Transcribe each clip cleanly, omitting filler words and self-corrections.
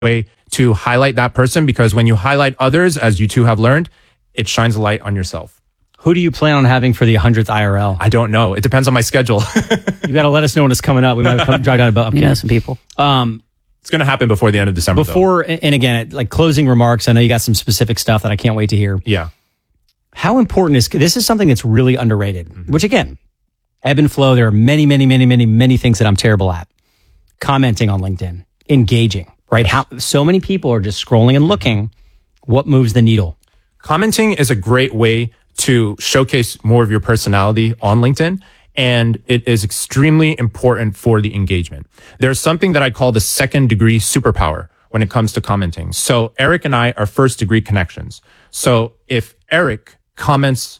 way to highlight that person, because when you highlight others, as you two have learned, it shines a light on yourself. Who do you plan on having for the 100th IRL? I don't know. It depends on my schedule. You got to let us know when it's coming up. We might drive down about some people. It's going to happen before the end of December. And again, like closing remarks, I know you got some specific stuff that I can't wait to hear. Yeah. How important this is something that's really underrated, which again, ebb and flow. There are many, many, many, many, many things that I'm terrible at. Commenting on LinkedIn, engaging, right? How so many people are just scrolling and looking. What moves the needle? Commenting is a great way to showcase more of your personality on LinkedIn. And it is extremely important for the engagement. There's something that I call the second degree superpower when it comes to commenting. So Eric and I are first degree connections. So if I comment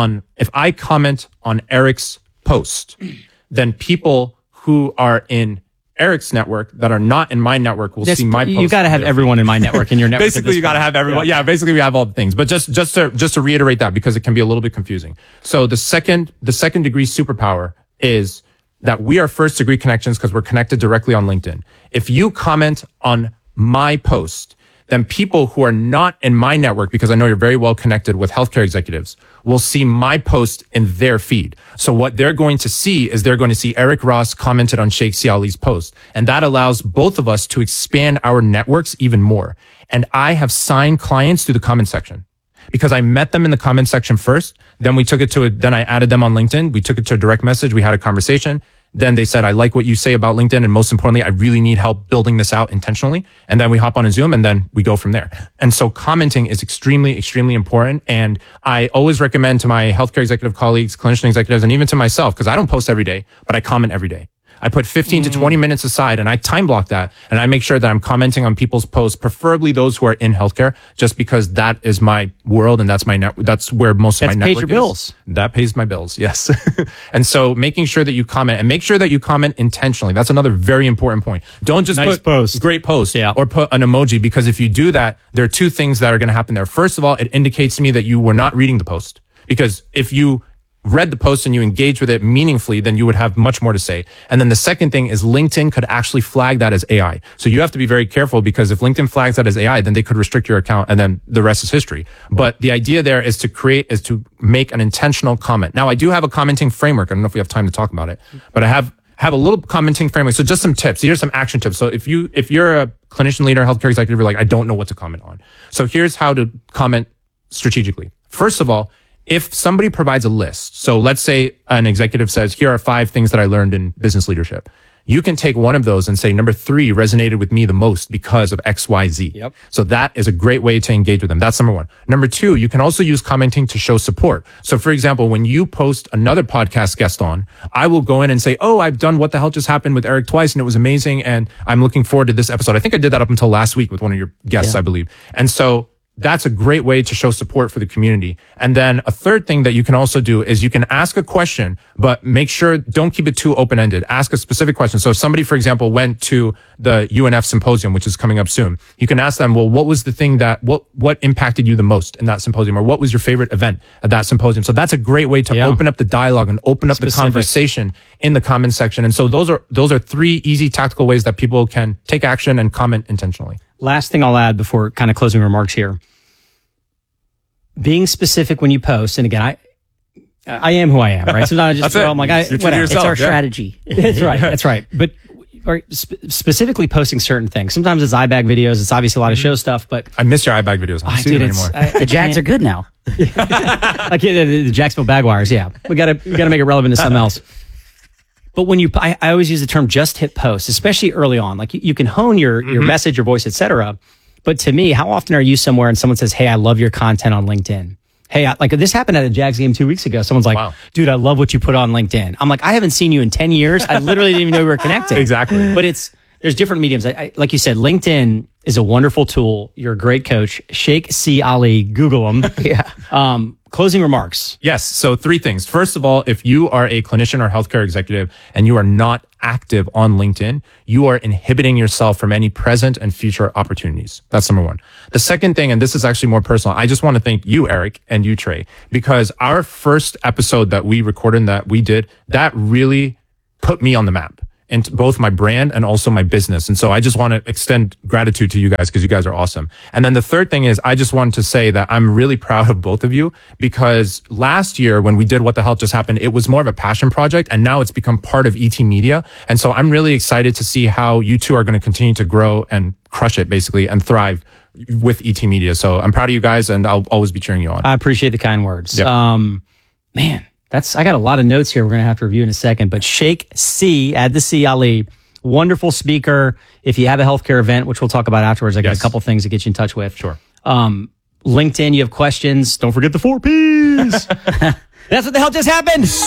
on Eric's post, then people who are in Eric's network that are not in my network will see my post. You got to have everyone in my network in your network. Basically, you got to have everyone. Yeah, basically we have all the things. But just to reiterate that, because it can be a little bit confusing. So the second degree superpower is that we are first degree connections because we're connected directly on LinkedIn. If you comment on my post, then people who are not in my network, because I know you're very well connected with healthcare executives, will see my post in their feed. So what they're going to see is they're going to see Eric Ross commented on Sheikh Siali's post. And that allows both of us to expand our networks even more. And I have signed clients through the comment section because I met them in the comment section first. Then then I added them on LinkedIn. We took it to a direct message. We had a conversation. Then they said, I like what you say about LinkedIn. And most importantly, I really need help building this out intentionally. And then we hop on a Zoom and then we go from there. And so commenting is extremely, extremely important. And I always recommend to my healthcare executive colleagues, clinician executives, and even to myself, because I don't post every day, but I comment every day. I put 15 to 20 minutes aside and I time block that. And I make sure that I'm commenting on people's posts, preferably those who are in healthcare, just because that is my world and that's my network. That's where most of my network pays your bills. That pays my bills. Yes. And so making sure that you comment and make sure that you comment intentionally. That's another very important point. Don't just put post. Great post or put an emoji, because if you do that, there are two things that are going to happen there. First of all, it indicates to me that you were not reading the post, because if you read the post and you engage with it meaningfully, then you would have much more to say. And then the second thing is LinkedIn could actually flag that as AI. So you have to be very careful, because if LinkedIn flags that as AI, then they could restrict your account and then the rest is history. But the idea there is to make an intentional comment. Now I do have a commenting framework. I don't know if we have time to talk about it, but I have a little commenting framework. So just some tips. Here's some action tips. So if you're a clinician leader, healthcare executive, you're like, I don't know what to comment on. So here's how to comment strategically. First of all, if somebody provides a list, so let's say an executive says, here are 5 things that I learned in business leadership. You can take one of those and say, number 3 resonated with me the most because of X, Y, Z. Yep. So that is a great way to engage with them. That's number 1. Number 2, you can also use commenting to show support. So for example, when you post another podcast guest on, I will go in and say, oh, I've done What the Hell Just Happened with Eric twice and it was amazing. And I'm looking forward to this episode. I think I did that up until last week with one of your guests, I believe. And so that's a great way to show support for the community. And then a third thing that you can also do is you can ask a question, but make sure, don't keep it too open-ended. Ask a specific question. So if somebody, for example, went to the UNF symposium, which is coming up soon, you can ask them, well, what was the thing what impacted you the most in that symposium? Or what was your favorite event at that symposium? So that's a great way to open up the dialogue and open up the conversation in the comment section. And so those are 3 easy tactical ways that people can take action and comment intentionally. Last thing I'll add before kind of closing remarks here. Being specific when you post, and again, I am who I am, right? Sometimes I just I'm like, it's our strategy. That's right. That's right. But specifically posting certain things. Sometimes it's iBag videos. It's obviously a lot of show stuff, but I miss your iBag videos. I don't see them anymore. The Jags are good now. Like the Jacksonville Bagwires. Yeah, we gotta make it relevant to something else. But when I always use the term just hit post, especially early on. Like you can hone your message, your voice, etc. But to me, how often are you somewhere and someone says, hey, I love your content on LinkedIn? Hey, like this happened at a Jags game 2 weeks ago. Someone's like, wow, dude, I love what you put on LinkedIn. I'm like, I haven't seen you in 10 years. I literally didn't even know we were connected. Exactly. But there's different mediums. Like you said, LinkedIn is a wonderful tool. You're a great coach. Sheikh Siali, Google him. Yeah. Closing remarks. Yes. So 3 things. First of all, if you are a clinician or healthcare executive and you are not active on LinkedIn, you are inhibiting yourself from any present and future opportunities. That's number 1. The second thing, and this is actually more personal, I just want to thank you, Eric, and you, Trey, because our first episode that we recorded and that we did, that really put me on the map. into both my brand and also my business. And so I just want to extend gratitude to you guys because you guys are awesome. And then the third thing is I just wanted to say that I'm really proud of both of you because last year when we did What the Hell Just Happened, it was more of a passion project and now it's become part of ET Media. And so I'm really excited to see how you two are going to continue to grow and crush it basically and thrive with ET Media. So I'm proud of you guys and I'll always be cheering you on. I appreciate the kind words. Yep. Man, I got a lot of notes here we're going to have to review in a second, but Sheikh C, add the C, Ali, wonderful speaker. If you have a healthcare event, which we'll talk about afterwards, I got a couple things to get you in touch with. Sure. LinkedIn, you have questions. Don't forget the 4 Ps. That's what the hell just happened.